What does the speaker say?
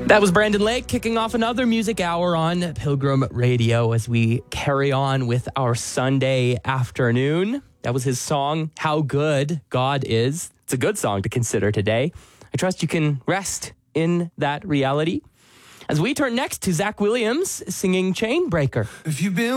That was Brandon Lake kicking off another music hour on Pilgrim Radio as we carry on with our Sunday afternoon. That was his song, How Good God Is. It's a good song to consider today. I trust you can rest in that reality. As we turn next to Zach Williams singing Chainbreaker. If you've been